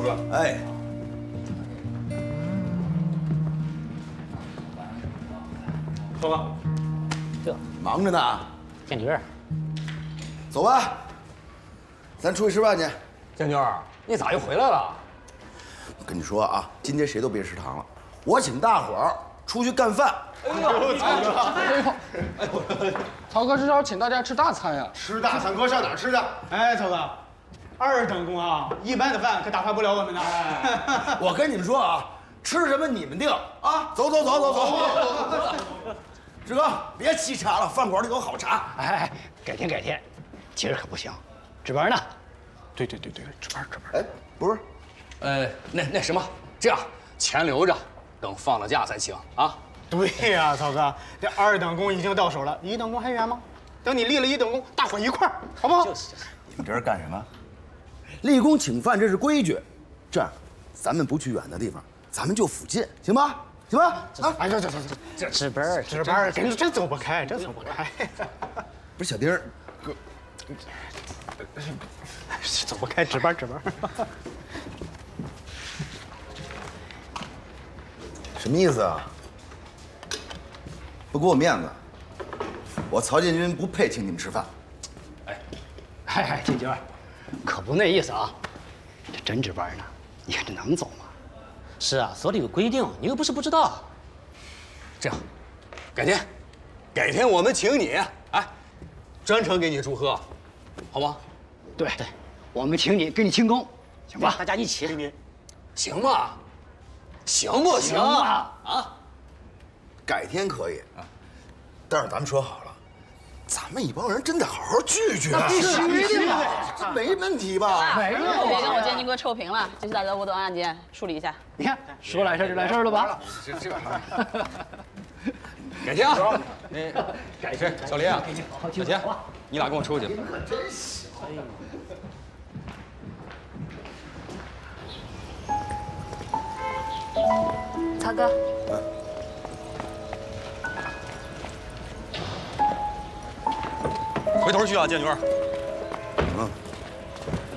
哥。 哎， 走吧。 这忙着呢， 建军， 走吧，咱出去吃饭去。 建军，你咋又回来了？ 我跟你说啊，今天谁都别食堂了，我请大伙儿出去干饭。 曹哥至少请大家吃大餐呀！ 吃大餐，哥上哪儿吃去？ 哎，曹哥，二等功啊，一般的饭可打发不了我们的。 我跟你们说啊，吃什么你们定啊！走。志哥，别沏茶了，饭馆里有好茶。 哎，改天，今儿可不行，值班呢。 对，值班。 哎，不是， 那什么，这样钱留着，等放了假再请啊。 对呀，曹哥，这二等功已经到手了，一等功还远吗？等你立了一等功，大伙一块儿，好不好？ 就是。 你们这是干什么？立功请饭这是规矩，这样，咱们不去远的地方，咱们就附近，行吗？行吧？啊， 哎，走， 值班， 真走不开，真走不开。 不是小丁儿，哥， 走不开，值班。 什么意思啊？不给我面子，我曹建军不配请你们吃饭。 哎，建军，可不那意思啊，这真值班呢，你看这能走吗？是啊，所里有规定，你又不是不知道。 这样，改天我们请你，哎，专程给你祝贺，好吗？ 对，我们请你，给你庆功，行吧？大家一起， 行吗？行不行啊？啊？ 改天可以，但是咱们说好了，咱们一帮人真得好好聚聚啊！必须的，这没问题吧？ 没别跟我建军哥臭评了，这是大家窝端案件，处理一下。 你看，说来事就来事了吧？ 改天啊！改天，小林啊，小田，你俩跟我出去。 真行。 曹哥， 回头去啊，建军。 嗯。